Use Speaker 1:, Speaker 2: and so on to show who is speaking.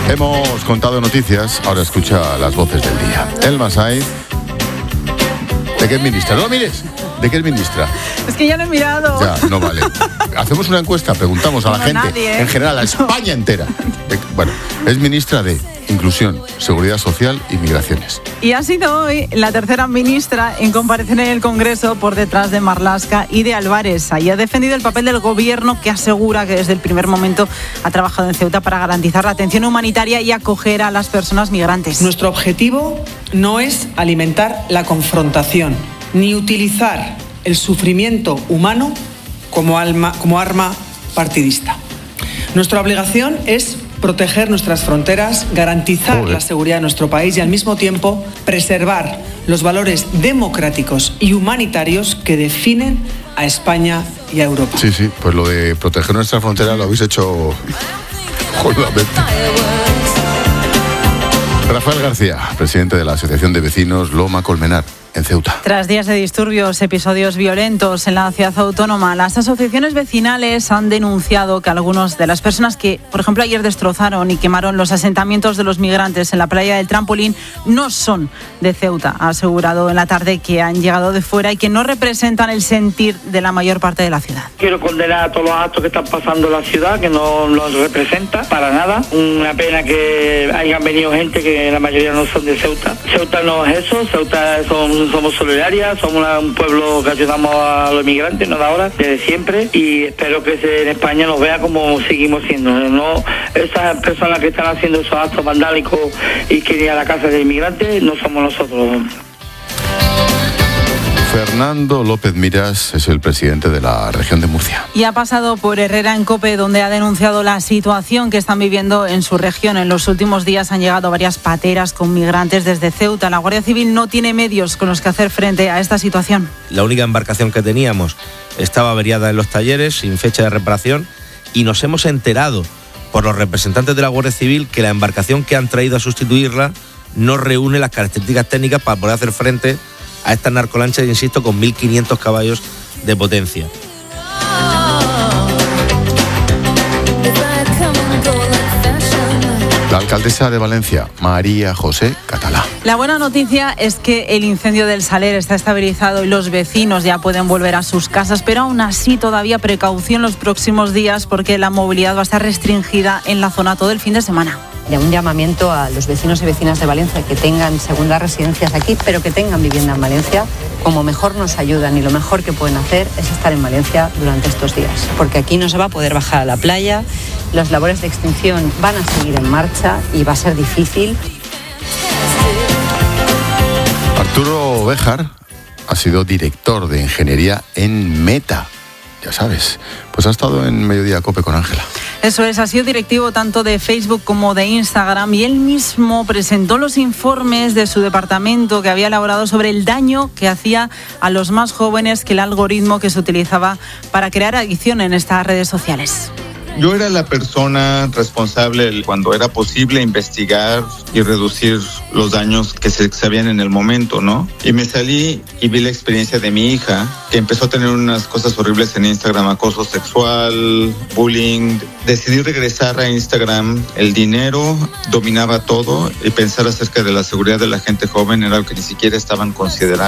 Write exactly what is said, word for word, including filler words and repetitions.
Speaker 1: Hemos contado noticias, ahora escucha las voces del día. Elma Saiz. ¿De qué es ministra? No lo mires. ¿De qué es ministra?
Speaker 2: Es que ya lo he mirado.
Speaker 1: Ya, no vale. Hacemos una encuesta, preguntamos a la
Speaker 2: No,
Speaker 1: gente,
Speaker 2: nadie, ¿eh?
Speaker 1: en general, a España entera. De- bueno, es ministra de Inclusión, Seguridad Social y Migraciones.
Speaker 2: Y ha sido hoy la tercera ministra en comparecer en el Congreso por detrás de Marlaska y de Álvarez. Y ha defendido el papel del gobierno, que asegura que desde el primer momento ha trabajado en Ceuta para garantizar la atención humanitaria y acoger a las personas migrantes.
Speaker 3: Nuestro objetivo no es alimentar la confrontación, ni utilizar el sufrimiento humano como, alma, como arma partidista. Nuestra obligación es proteger nuestras fronteras, garantizar
Speaker 1: Joder.
Speaker 3: la seguridad de nuestro país y al mismo tiempo preservar los valores democráticos y humanitarios que definen a España y a Europa.
Speaker 1: Sí, sí, pues lo de proteger nuestra frontera lo habéis hecho jodidamente. Rafael García, presidente de la Asociación de Vecinos Loma Colmenar, en Ceuta.
Speaker 2: Tras días de disturbios, episodios violentos en la ciudad autónoma, las asociaciones vecinales han denunciado que algunas de las personas que, por ejemplo, ayer destrozaron y quemaron los asentamientos de los migrantes en la playa del Trampolín no son de Ceuta. Ha asegurado en la tarde que han llegado de fuera y que no representan el sentir de la mayor parte de la ciudad.
Speaker 4: Quiero condenar a todos los actos que están pasando en la ciudad, que no los representa para nada. Una pena que hayan venido gente que la mayoría no son de Ceuta. Ceuta no es eso, Ceuta son, somos solidarias, somos una- un pueblo que ayudamos a los inmigrantes, no de ahora, desde siempre, y espero que se, en España nos vea como seguimos siendo. No, esas personas que están haciendo esos actos vandálicos y que ir a la casa de inmigrantes no somos nosotros.
Speaker 1: Fernando López Miras es el presidente de la región de Murcia.
Speaker 2: Y ha pasado por Herrera en Cope, donde ha denunciado la situación que están viviendo en su región. En los últimos días han llegado varias pateras con migrantes desde Ceuta. La Guardia Civil no tiene medios con los que hacer frente a esta situación.
Speaker 5: La única embarcación que teníamos estaba averiada en los talleres, sin fecha de reparación, y nos hemos enterado por los representantes de la Guardia Civil que la embarcación que han traído a sustituirla no reúne las características técnicas para poder hacer frente a estas narcolanchas, insisto, con mil quinientos caballos de potencia.
Speaker 1: La alcaldesa de Valencia, María José Catalá.
Speaker 2: La buena noticia es que el incendio del Saler está estabilizado y los vecinos ya pueden volver a sus casas, pero aún así todavía precaución los próximos días porque la movilidad va a estar restringida en la zona todo el fin de semana.
Speaker 6: Y un llamamiento a los vecinos y vecinas de Valencia que tengan segundas residencias aquí, pero que tengan vivienda en Valencia. Como mejor nos ayudan y lo mejor que pueden hacer es estar en Valencia durante estos días, porque aquí no se va a poder bajar a la playa, las labores de extinción van a seguir en marcha y va a ser difícil.
Speaker 1: Arturo Béjar ha sido director de ingeniería en Meta. Ya sabes, pues ha estado en Mediodía Cope con Ángela.
Speaker 2: Eso es, ha sido directivo tanto de Facebook como de Instagram y él mismo presentó los informes de su departamento que había elaborado sobre el daño que hacía a los más jóvenes que el algoritmo que se utilizaba para crear adicción en estas redes sociales.
Speaker 7: Yo era la persona responsable cuando era posible investigar y reducir los daños que se sabían en el momento, ¿no? Y me salí y vi la experiencia de mi hija, que empezó a tener unas cosas horribles en Instagram, acoso sexual, bullying. Decidí regresar a Instagram, el dinero dominaba todo y pensar acerca de la seguridad de la gente joven era algo que ni siquiera estaban considerando.